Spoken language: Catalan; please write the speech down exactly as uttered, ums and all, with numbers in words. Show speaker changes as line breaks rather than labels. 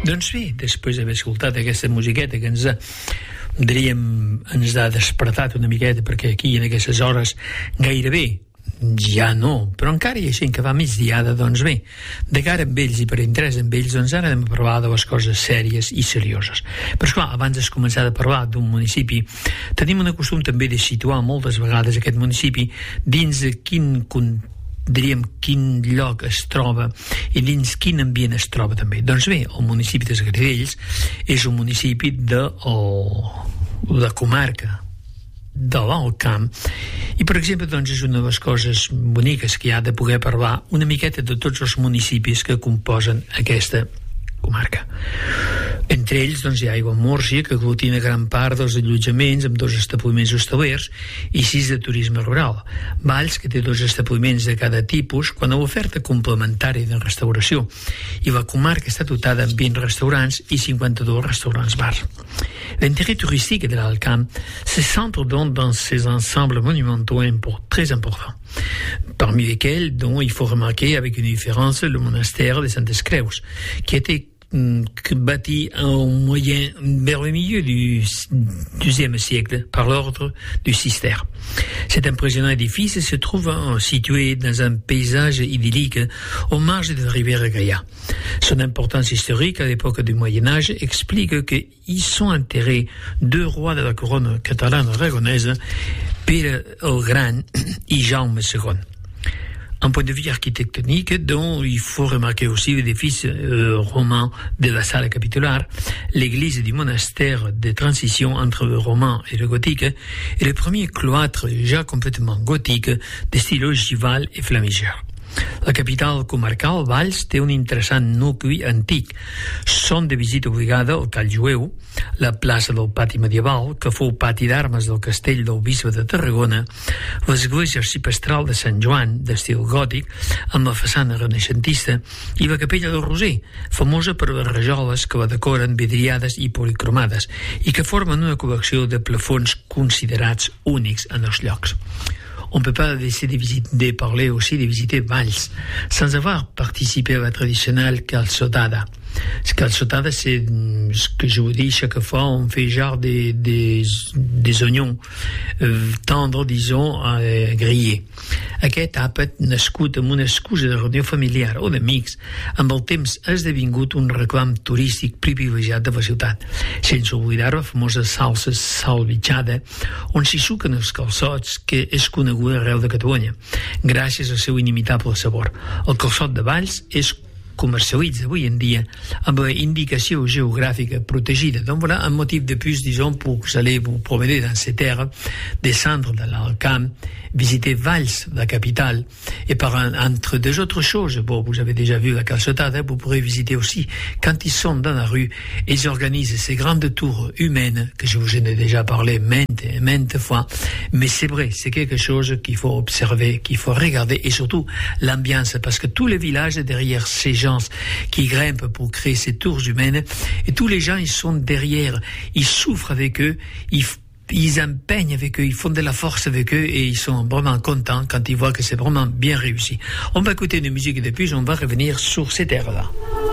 Doncs bé, després d'haver escoltat aquesta musiqueta que ens ha, diríem, ens ha despertat una miqueta, perquè aquí en aquestes hores gairebé ja no, però encara hi ha gent que va migdiada, doncs bé, de cara amb ells i per interès amb ells, doncs ara hem de parlar de les coses sèries i serioses. Però esclar, abans de començar a parlar d'un municipi, tenim un costum també de situar moltes vegades aquest municipi dins de quin context, diríem quin lloc es troba i dins quin ambient es troba també. Doncs bé, el municipi de Gradells és un municipi de la comarca de l'Alt Camp i, per exemple, doncs és una de les coses boniques que hi ha de poder parlar una miqueta de tots els municipis que composen aquesta comarca. Entre ells doncs, hi ha Aiguamúrcia, que aglutina gran part dels allotjaments amb dos establiments hostalers i sis de turisme rural. Valls, que té dos establiments de cada tipus, quan a l'oferta complementària de restauració. I la comarca està dotada amb vint restaurants i cinquanta-dos restaurants bars. L'intérêt touristique de l'Alt Camp se centre donc dans ces ensembles monumentaux import, très importants, parmi lesquels dont il faut remarquer avec une différence le monastère de Santes Creus, qui a été bâti en moyen vers le milieu du deuxième siècle par l'ordre du Cister. Cet impressionnant édifice se trouve situé dans un paysage idyllique au marge de la rivière Gaïa. Son importance historique à l'époque du Moyen-Âge explique qu'ils sont enterrés deux rois de la couronne catalane aragonaise, Pere el Gran et Jaume segon. Un point de vue architectonique, dont il faut remarquer aussi l'édifice euh, roman de la salle capitulaire, l'église du monastère de transition entre le roman et le gothique, et le premier cloître déjà complètement gothique de style ogival et flamigère. La capital comarcal, Valls, té un interessant nucli antic. Són de visita obligada el Call Jueu, la plaça del pati medieval, que fou pati d'armes del castell del bisbe de Tarragona, l'església arcipestral de Sant Joan, d'estil gòtic, amb la façana renaixentista, i la capella del Roser, famosa per les rajoles que la decoren vidriades i policromades, i que formen una col·lecció de plafons considerats únics en els llocs. On ne peut pas laisser de, visiter, de parler aussi de visiter Valls sans avoir participé à la traditionnelle calçotada. Ce calçotada, c'est ce que je vous dis chaque fois, on fait genre des, des, des oignons euh, tendres, disons, euh, grillés. Aquest àpat, nascut amb una excusa de reunió familiar o d'amics, amb el temps ha esdevingut un reclam turístic privilegiat de la ciutat, sense oblidar la famosa salsa salvitxada, on s'hi suquen els calçots, que és coneguda arreu de Catalunya, gràcies al seu inimitable sabor. El calçot de Valls és comercialitza avui en dia amb la indicació géographique protegida. Donc voilà un motif de plus, disons, pour que vous allez vous promener dans ces terres, descendre de l'Alt Camp, visiter Valls, la capitale, et par un, entre deux autres choses, bon, vous avez déjà vu la calçotada, vous pourrez visiter aussi, quand ils sont dans la rue, ils organisent ces grandes tours humaines, que je vous en ai déjà parlé maintes et maintes fois, mais c'est vrai, c'est quelque chose qu'il faut observer, qu'il faut regarder, et surtout l'ambiance, parce que tous les villages derrière ces gens qui grimpent pour créer ces tours humaines, et tous les gens, ils sont derrière, ils souffrent avec eux, ils ils empeignent avec eux, ils font de la force avec eux, et ils sont vraiment contents quand ils voient que c'est vraiment bien réussi. On va écouter une musique et depuis on va revenir sur ces terres-là.